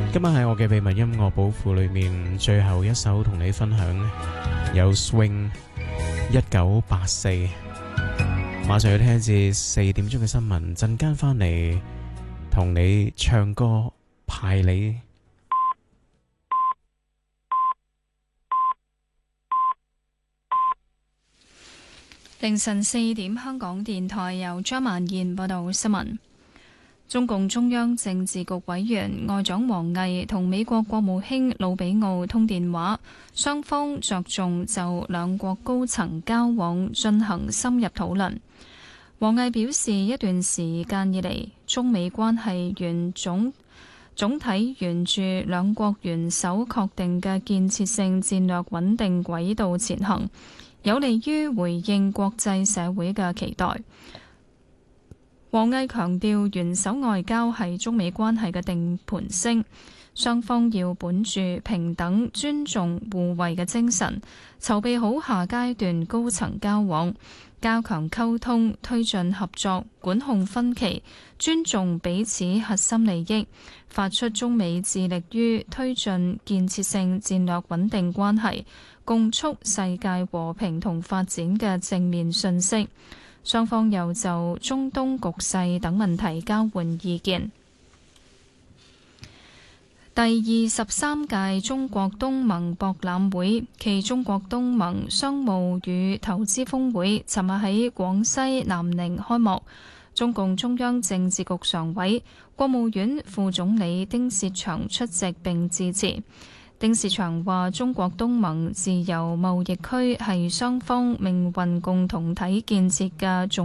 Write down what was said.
今晚喺我嘅秘密音樂寶庫裏面，最後一首同你分享有 Swing 1984。馬上要聽至4點鐘嘅新聞，陣間返嚟同你唱歌派你。 凌晨4點，香港電台由張曼燕報道新聞。中共中央政治局委員外長王毅同美國國務卿魯比奧通電話，雙方着重就兩國高層交往進行深入討論。王毅表示，一段時間以嚟，中美關係總體沿住兩國元首確定嘅建設性戰略穩定軌道前行，有利於回應國際社會嘅期待。王毅強調，元首外交係中美關係嘅定盤星，雙方要本住平等、尊重、互惠嘅精神，籌備好下階段高層交往，加強溝通，推進合作，管控分歧，尊重彼此核心利益，發出中美致力於推進建設性戰略穩定關係，共促世界和平同發展嘅正面訊息。雙方又就中東局勢等問題交換意見。第23屆中國東盟博覽會暨中國東盟商務與投資峰會尋日喺廣西南寧開幕。中共中央政治局常委、國務院副總理丁薛祥出席並致辭。丁薛祥話：中國東盟自由貿易區係雙方命運共同體建設嘅重